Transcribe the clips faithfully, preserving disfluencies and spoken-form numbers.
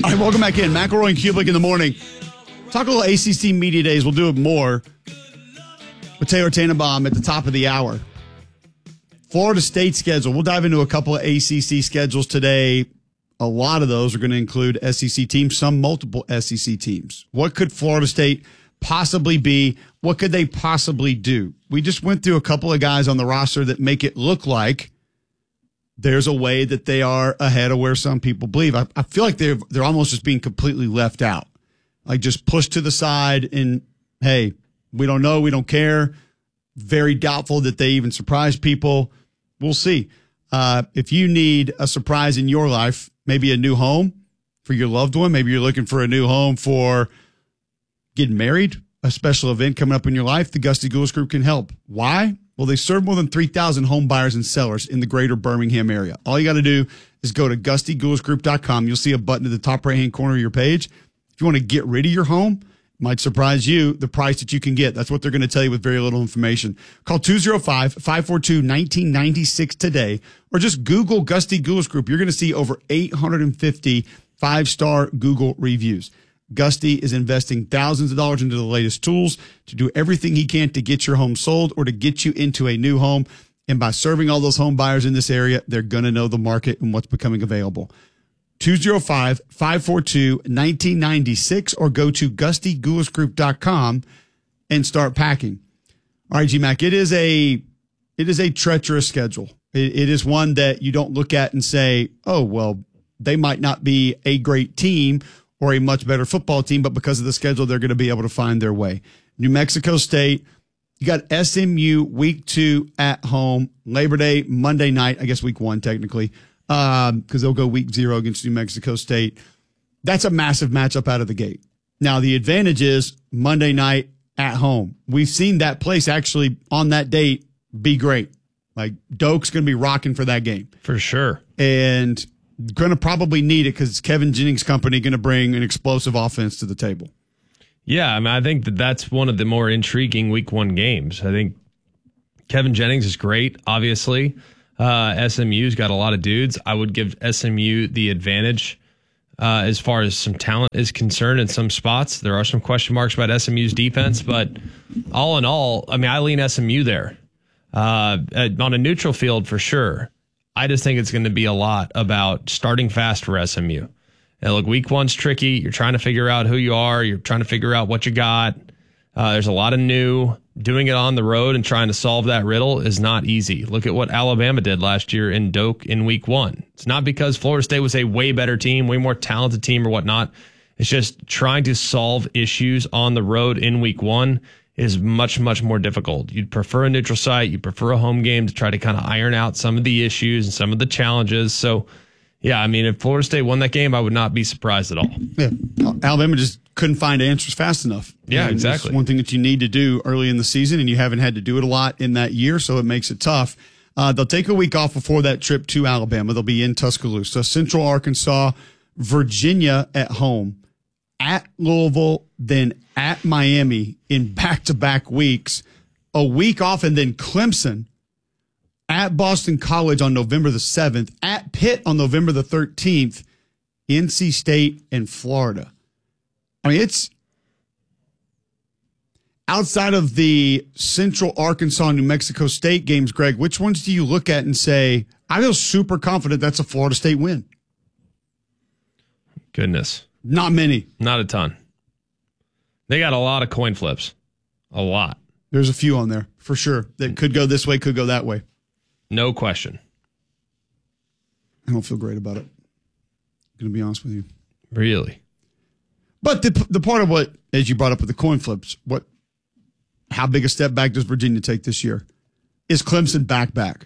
All right, welcome back in. McElroy and Kubik in the morning. Talk a little A C C Media Days. We'll do it more with Taylor Tannenbaum at the top of the hour. Florida State schedule. We'll dive into a couple of A C C schedules today. A lot of those are going to include S E C teams, some multiple S E C teams. What could Florida State possibly be? What could they possibly do? We just went through a couple of guys on the roster that make it look like there's a way that they are ahead of where some people believe. I, I feel like they're they're almost just being completely left out, like just pushed to the side. And hey, we don't know, we don't care. Very doubtful that they even surprise people. We'll see. Uh, if you need a surprise in your life, maybe a new home for your loved one, maybe you're looking for a new home for getting married, a special event coming up in your life, the Gusty Goulas Group can help. Why? Well, they serve more than three thousand home buyers and sellers in the greater Birmingham area. All you got to do is go to gusty goulas group dot com. You'll see a button at the top right-hand corner of your page. If you want to get rid of your home, it might surprise you the price that you can get. That's what they're going to tell you with very little information. Call two oh five, five four two, one nine nine six today, or just Google Gusty Goulas Group. You're going to see over eight hundred fifty five-star Google reviews. Gusty is investing thousands of dollars into the latest tools to do everything he can to get your home sold or to get you into a new home. And by serving all those home buyers in this area, they're going to know the market and what's becoming available. two oh five, five four two, one nine nine six or go to gusty goulas group dot com and start packing. All right, G-Mac, it is a it is a treacherous schedule. It, it is one that you don't look at and say, oh, well, they might not be a great team or a much better football team, but because of the schedule, they're going to be able to find their way. New Mexico State, you got S M U week two at home, Labor Day, Monday night, I guess week one technically, because um, they'll go week zero against New Mexico State. That's a massive matchup out of the gate. Now, the advantage is Monday night at home. We've seen that place actually on that date be great. Like, Doak's going to be rocking for that game. For sure. And going to probably need it because it's Kevin Jennings' company going to bring an explosive offense to the table. Yeah, I mean, I think that that's one of the more intriguing week one games. I think Kevin Jennings is great, obviously. Uh, S M U's got a lot of dudes. I would give S M U the advantage uh, as far as some talent is concerned in some spots. There are some question marks about S M U's defense, but all in all, I mean, I lean S M U there. Uh, on a neutral field for sure. I just think it's going to be a lot about starting fast for S M U. And look, week one's tricky. You're trying to figure out who you are. You're trying to figure out what you got. Uh, there's a lot of new. Doing it on the road and trying to solve that riddle is not easy. Look at what Alabama did last year in Doak in week one. It's not because Florida State was a way better team, way more talented team or whatnot. It's just trying to solve issues on the road in week one is much, much more difficult. You'd prefer a neutral site. You'd prefer a home game to try to kind of iron out some of the issues and some of the challenges. So, yeah, I mean, if Florida State won that game, I would not be surprised at all. Yeah, Alabama just couldn't find answers fast enough. Yeah, and exactly. It's one thing that you need to do early in the season, and you haven't had to do it a lot in that year, so it makes it tough. Uh, they'll take a week off before that trip to Alabama. They'll be in Tuscaloosa, Central Arkansas, Virginia at home, at Louisville, then at Miami in back-to-back weeks, a week off, and then Clemson at Boston College on November the seventh, at Pitt on November the thirteenth, N C State and Florida. I mean, it's outside of the Central Arkansas, New Mexico State games, Greg, which ones do you look at and say, I feel super confident that's a Florida State win? Goodness. Not many. Not a ton. They got a lot of coin flips. A lot. There's a few on there, for sure, that could go this way, could go that way. No question. I don't feel great about it. I'm going to be honest with you. Really? But the the part of what, as you brought up with the coin flips, what, how big a step back does Virginia take this year? Is Clemson back back?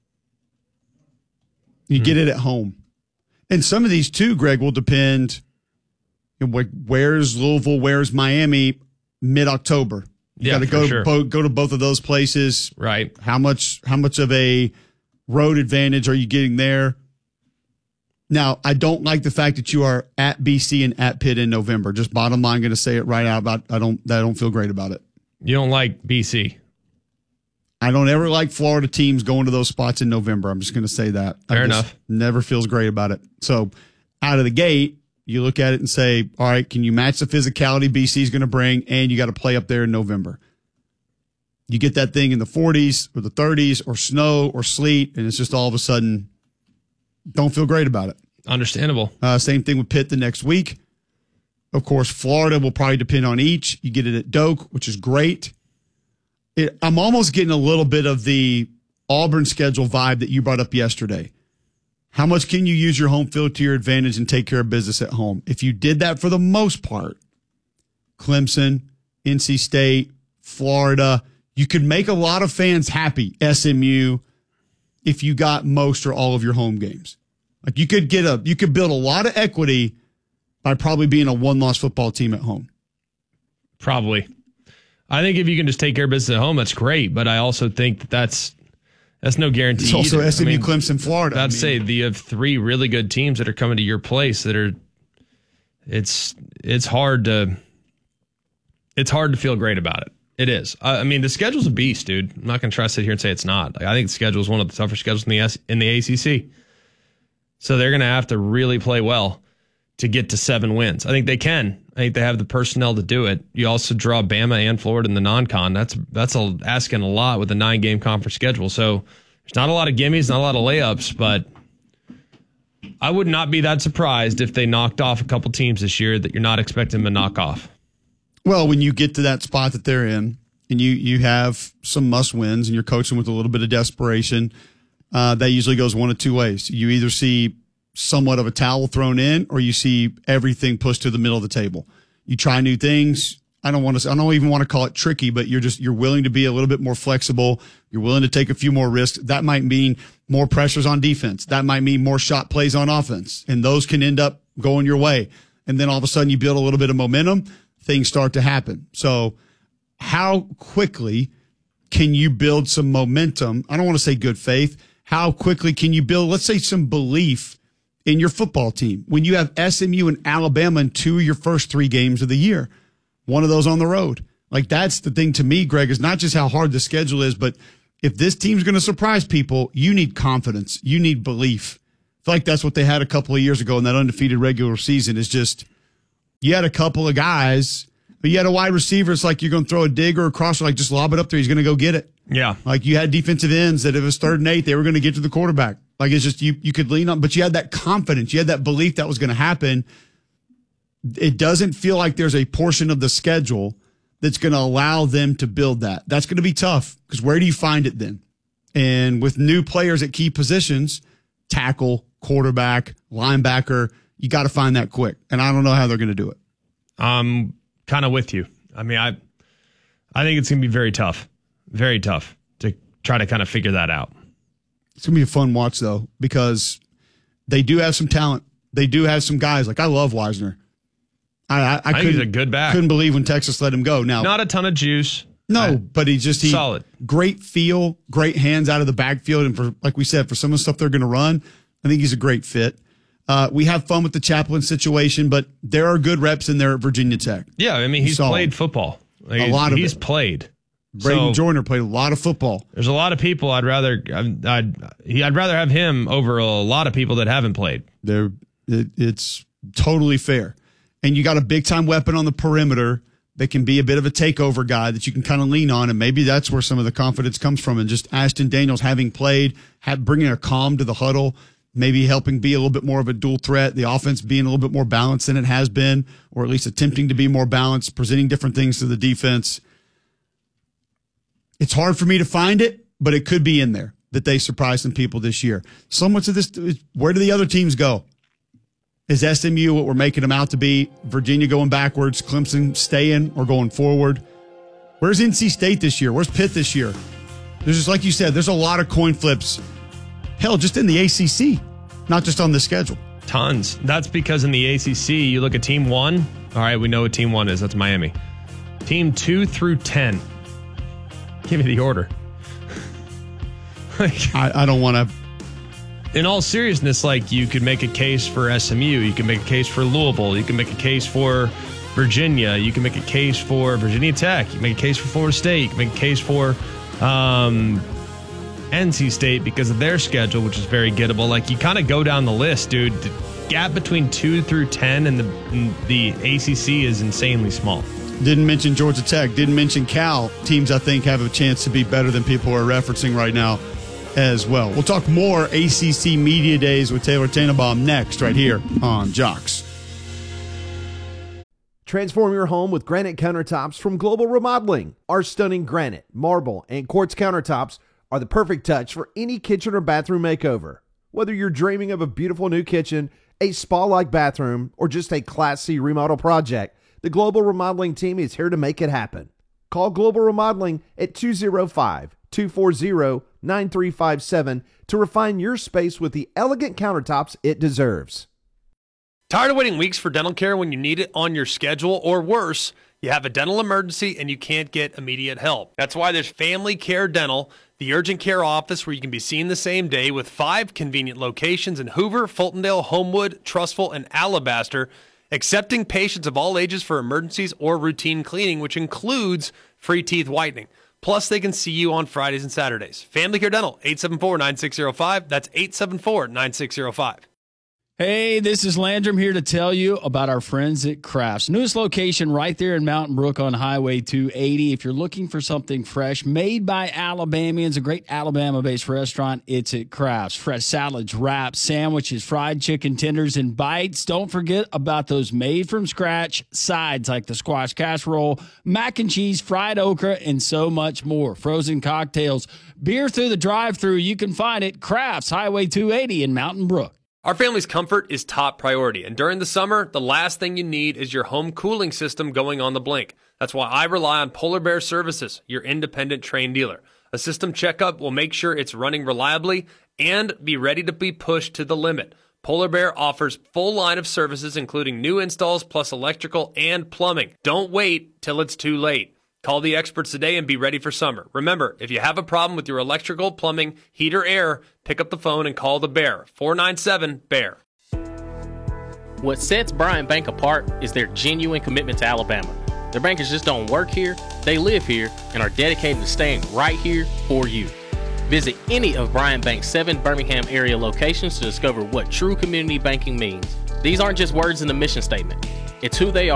You mm-hmm. get it at home. And some of these, too, Greg, will depend, you know, where's Louisville, where's Miami mid-October? You yeah, got to go sure. to bo- go to both of those places. Right. How much how much of a road advantage are you getting there? Now, I don't like the fact that you are at B C and at Pitt in November. Just bottom line, going to say it right out. About I don't I don't feel great about it. You don't like B C. I don't ever like Florida teams going to those spots in November. I'm just going to say that. Fair I just enough. Never feels great about it. So out of the gate, You look at it and say, all right, can you match the physicality B C is going to bring, and you got to play up there in November. You get that thing in the forties or the thirties or snow or sleet, and it's just all of a sudden don't feel great about it. Understandable. Uh, same thing with Pitt the next week. Of course, Florida will probably depend on each. You get it at Doak, which is great. It, I'm almost getting a little bit of the Auburn schedule vibe that you brought up yesterday. How much can you use your home field to your advantage and take care of business at home? If you did that for the most part, Clemson, N C State, Florida, you could make a lot of fans happy, S M U, if you got most or all of your home games. Like you could get a, you could build a lot of equity by probably being a one-loss football team at home. Probably. I think if you can just take care of business at home, that's great. But I also think that that's that's no guarantee. It's also either. S M U, I mean, Clemson, Florida. I'd I mean, say that you have three really good teams that are coming to your place that are. It's it's hard to. It's hard to feel great about it. It is. I mean, the schedule's a beast, dude. I'm not going to try to sit here and say it's not. Like, I think the schedule is one of the tougher schedules in the S- in the A C C. So they're going to have to really play well to get to seven wins. I think they can. I think they have the personnel to do it. You also draw Bama and Florida in the non-con. That's that's a, asking a lot with a nine-game conference schedule. So there's not a lot of gimmies, not a lot of layups, but I would not be that surprised if they knocked off a couple teams this year that you're not expecting them to knock off. Well, when you get to that spot that they're in and you, you have some must-wins and you're coaching with a little bit of desperation, uh, that usually goes one of two ways. You either see somewhat of a towel thrown in, or you see everything pushed to the middle of the table. You try new things. I don't want to, I don't even want to call it tricky, but you're just, you're willing to be a little bit more flexible. You're willing to take a few more risks. That might mean more pressures on defense. That might mean more shot plays on offense. And those can end up going your way. And then all of a sudden you build a little bit of momentum. Things start to happen. So how quickly can you build some momentum? I don't want to say good faith. How quickly can you build, let's say, some belief in your football team when you have S M U and Alabama in two of your first three games of the year, one of those on the road? Like, that's the thing to me, Greg, is not just how hard the schedule is, but if this team's going to surprise people, you need confidence. You need belief. I feel like that's what they had a couple of years ago in that undefeated regular season, is just, you had a couple of guys, but you had a wide receiver. It's like you're going to throw a dig or a crosser, like just lob it up there. He's going to go get it. Yeah. Like you had defensive ends that if it was third and eight, they were going to get to the quarterback. Like it's just, you, you could lean on, but you had that confidence. You had that belief that was going to happen. It doesn't feel like there's a portion of the schedule that's going to allow them to build that. That's going to be tough, because where do you find it then? And with new players at key positions, tackle, quarterback, linebacker, you got to find that quick. And I don't know how they're going to do it. I'm kind of with you. I mean, I I think it's going to be very tough, very tough to try to kind of figure that out. It's going to be a fun watch, though, because they do have some talent. They do have some guys. Like, I love Wisner. I, I, I, I think he's a good back. Couldn't believe when Texas let him go. Now, not a ton of juice. No, I, but he's just he, solid. Great feel, great hands out of the backfield. And for, like we said, for some of the stuff they're going to run, I think he's a great fit. Uh, we have fun with the Chaplin situation, but there are good reps in there at Virginia Tech. Yeah, I mean, he's Solid. played football. Like, a lot of He's it. played. Braden so, Joyner played a lot of football. There's a lot of people I'd rather I'd, I'd I'd rather have him over a lot of people that haven't played. There, it, it's totally fair. And you got a big time weapon on the perimeter that can be a bit of a takeover guy that you can kind of lean on, and maybe that's where some of the confidence comes from. And just Ashton Daniels having played, have, bringing a calm to the huddle, maybe helping be a little bit more of a dual threat, the offense being a little bit more balanced than it has been, or at least attempting to be more balanced, presenting different things to the defense. It's hard for me to find it, but it could be in there that they surprised some people this year. So much of this, where do the other teams go? Is S M U what we're making them out to be? Virginia going backwards, Clemson staying or going forward? Where's N C State this year? Where's Pitt this year? There's just, like you said, there's a lot of coin flips. Hell, just in the A C C, not just on the schedule. Tons. That's because in the A C C, you look at team one. All right, we know what team one is. That's Miami. Team two through ten. Give me the order. like, I, I don't want to. In all seriousness, like, you could make a case for S M U. You can make a case for Louisville. You can make a case for Virginia. You can make a case for Virginia Tech. You can make a case for Florida State. You can make a case for um, N C State because of their schedule, which is very gettable. Like, you kind of go down the list, dude. gap between two through ten and the, in the A C C is insanely small. Didn't mention Georgia Tech. Didn't mention Cal. Teams I think have a chance to be better than people are referencing right now as well. We'll talk more A C C Media Days with Taylor Tannenbaum next right here on Jocks. Transform your home with granite countertops from Global Remodeling. Our stunning granite, marble, and quartz countertops are the perfect touch for any kitchen or bathroom makeover. Whether you're dreaming of a beautiful new kitchen, a spa-like bathroom, or just a Class C remodel project, the Global Remodeling team is here to make it happen. Call Global Remodeling at two oh five, two four zero, nine three five seven to refine your space with the elegant countertops it deserves. Tired of waiting weeks for dental care when you need it on your schedule, or worse, you have a dental emergency and you can't get immediate help? That's why there's Family Care Dental, the urgent care office where you can be seen the same day, with five convenient locations in Hoover, Fultondale, Homewood, Trustful, and Alabaster, accepting patients of all ages for emergencies or routine cleaning, which includes free teeth whitening. Plus, they can see you on Fridays and Saturdays. Family Care Dental, eight seven four, nine six zero five. That's eight seven four, nine six zero five. Hey, this is Landrum here to tell you about our friends at Crafts. Newest location right there in Mountain Brook on Highway two eighty. If you're looking for something fresh, made by Alabamians, a great Alabama-based restaurant, it's at Crafts. Fresh salads, wraps, sandwiches, fried chicken tenders, and bites. Don't forget about those made-from-scratch sides like the squash casserole, mac and cheese, fried okra, and so much more. Frozen cocktails, beer through the drive-thru. You can find it, Crafts, Highway two eighty in Mountain Brook. Our family's comfort is top priority, and during the summer, the last thing you need is your home cooling system going on the blink. That's why I rely on Polar Bear Services, your independent Trane dealer. A system checkup will make sure it's running reliably and be ready to be pushed to the limit. Polar Bear offers full line of services, including new installs plus electrical and plumbing. Don't wait till it's too late. Call the experts today and be ready for summer. Remember, if you have a problem with your electrical, plumbing, heat, or air, pick up the phone and call the Bear, four nine seven, B E A R. What sets Bryant Bank apart is their genuine commitment to Alabama. Their bankers just don't work here, they live here, and are dedicated to staying right here for you. Visit any of Bryant Bank's seven Birmingham area locations to discover what true community banking means. These aren't just words in the mission statement. It's who they are.